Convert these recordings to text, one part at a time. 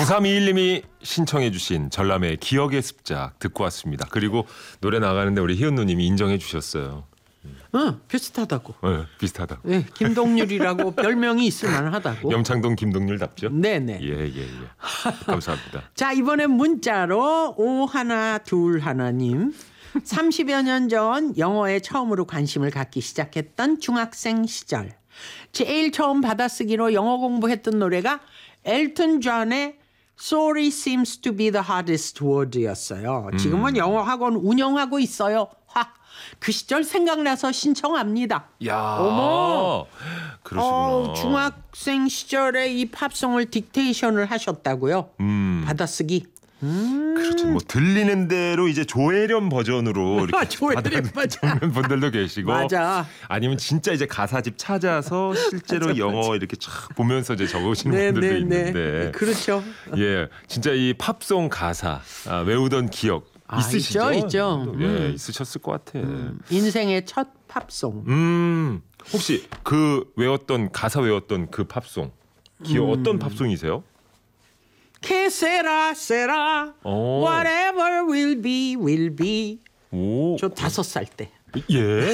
9321님이 신청해 주신 전람의 기억의 습작 듣고 왔습니다. 그리고 노래 나가는데 우리 희은 누님이 인정해 주셨어요. 응, 비슷하다고. 네, 비슷하다고. 네, 김동률이라고 별명이 있을 만하다고. 염창동 김동률답죠? 네네. 예. 감사합니다. 자, 이번엔 문자로 5121님. 30여 년 전 영어에 처음으로 관심을 갖기 시작했던 중학생 시절. 제일 처음 받아쓰기로 영어 공부했던 노래가 엘튼 존의 Sorry seems to be the hardest word였어요. 지금은 영어 학원 운영하고 있어요. 그 시절 생각나서 신청합니다. 야, 어머, 그러시구나. 중학생 시절에 이 팝송을 딕테이션을 하셨다고요? 받아쓰기. 그렇죠. 뭐 들리는 대로 이제 조혜련 버전으로 이렇게 조혜련 버전 분들도 계시고, 맞아. 아니면 진짜 이제 가사집 찾아서 실제로 영어 이렇게 쫙 보면서 이제 적으시는 분들도 있는데, 그렇죠. 예, 진짜 이 팝송 가사 외우던 기억 있으시죠? 있죠. 예, 있으셨을 것 같아. 인생의 첫 팝송. 혹시 그 가사 외웠던 그 팝송 기억 어떤 팝송이세요? Que sera, sera, whatever will be, will be. 오, 저 5살 때. 예.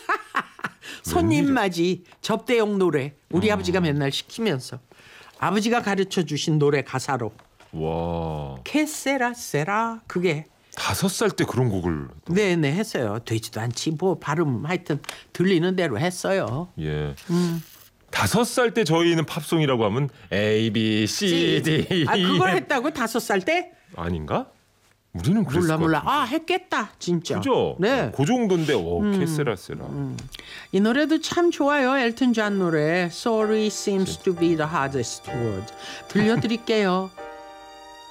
손님 맞이 접대용 노래 우리 아버지가 맨날 시키면서 아버지가 가르쳐 주신 노래 가사로 와. Que sera, sera 그게 5살 때 그런 곡을 네네 했어요. 되지도 않지 뭐 발음 하여튼 들리는 대로 했어요. 예. 5살 때 저희는 팝송이라고 하면 A, B, C, D. 그걸 했다고 5살 때? 아닌가? 우리는 그랬을 것 같은데. 했겠다 진짜. 그죠? 네. 그 정도인데 캐세라세라. 이 노래도 참 좋아요. 엘튼 존 노래 Sorry seems to be the hardest word. 들려드릴게요.